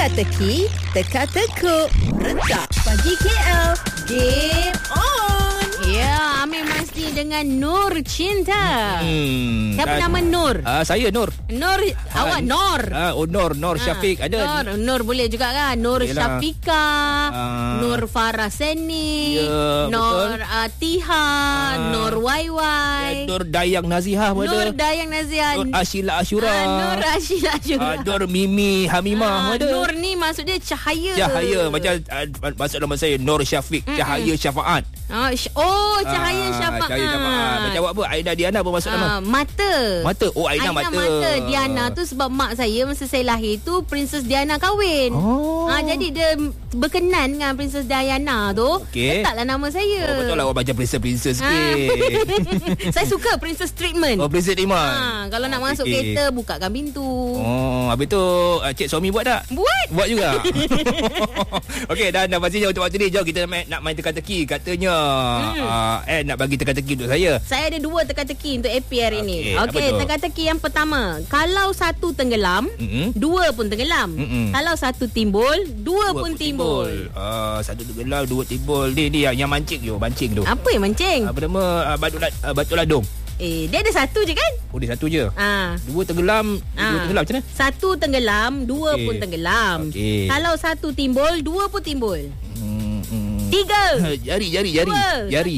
Teka-teki, teka-tekuk. Rentak pagi KL. Game on. Ya, Amir Masdi dengan Nur Cinta. Siapa nama Nur? Saya Nur. Nur, awak Nur. Nur Syafiq ada. Nur boleh juga kan? Nur Yelah. Syafika, Nur Farah Seni, Ya, Nur Tiha, Nur YY, Nur Dayang Nazihah pun ada. Nur Dayang Nazia, Nur Ashila Ashura. Nur Ashila Ashura. Nur Mimi Hamimah pun ada. Nur ni maksud dia cahaya. Cahaya macam maksud nama saya Nur Syafiq, Cahaya Syafaat. Cahaya Syafaat. Cahaya Syafaat. Macam awak apa? Aina Diana apa maksud nama? Mata. Oh, Aina Mata. Diana tu sebab mak saya masa saya lahir tu Princess Diana kahwin. Jadi dia berkenan dengan Princess Diana tu. Okey. Letaklah nama saya. Betul lah awak macam princess sikit. Saya suka princess treatment. Princess Iman. Kalau nak masuk kereta bukakan pintu. Habis tu cik suami buat tak? Buat juga. Okey, dan pastinya untuk waktu ni jom kita nak main teka-teki. Katanya nak bagi teka-teki untuk saya. Saya ada 2 teka-teki untuk AP hari ni. Okey, teka-teki yang pertama. Kalau satu tenggelam, 2 pun tenggelam. Kalau satu timbul, 2 pun timbul. Satu tenggelam, 2 timbul. Ni yang mancing tu. Apa yang mancing? Apa nama batu ladung. Dia ada satu je kan? Dia satu je. 2 tenggelam, 2 tenggelam macam mana? Satu tenggelam, 2 pun tenggelam. Kalau satu timbul, 2 pun timbul. 3. Jari. Jari.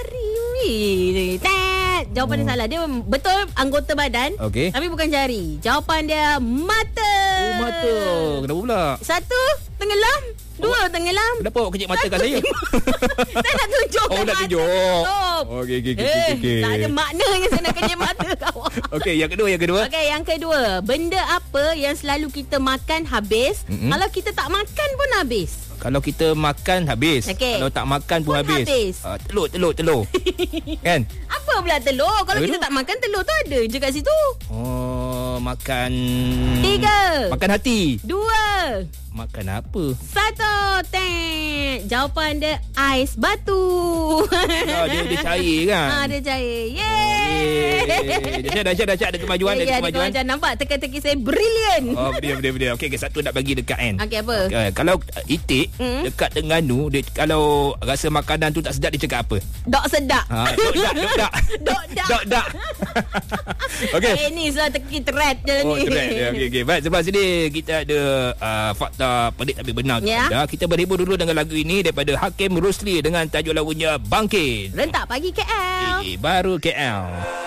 Jawapan dia salah. Dia betul anggota badan, tapi bukan jari. Jawapan dia mata. Mata. Kenapa pula? Satu tenggelam, 2 tenggelam. Kenapa awak kejap mata kat saya? Saya nak tunjuk. Nak tunjuk. Okey. Tak ada maknanya saya nak kejap mata awak. Okey, yang kedua. Okey, yang kedua. Benda apa yang selalu kita makan habis, kalau kita tak makan pun habis? Kalau kita makan habis. Kalau tak makan pun habis. Telur. Kan? Apa pula telur? Kalau kita tak makan, telur tu ada je kat situ. Makan 3. Makan hati. 2. Makan apa? 1. Jawapan dia ais batu. Dia cair kan? Dia cair. Yeay. Dahsyat ada kemajuan. Nampak teka-teki saya brilian. Benda. Okey, satu nak bagi dekat kan. Okey, apa? Kalau itik dekat dengan nu, dia kalau rasa makanan tu tak sedap, dia cakap apa? Dok sedap. Dok dak. Okey. Ni sudah teki thread je ni. Okey. Baik, sebab sini kita ada fakta pelik tapi benar. Kita berhibur dulu dengan lagu ini daripada Hakim Rusli dengan tajuk lagunya Bangkit. Rentak pagi KL. Baru KL.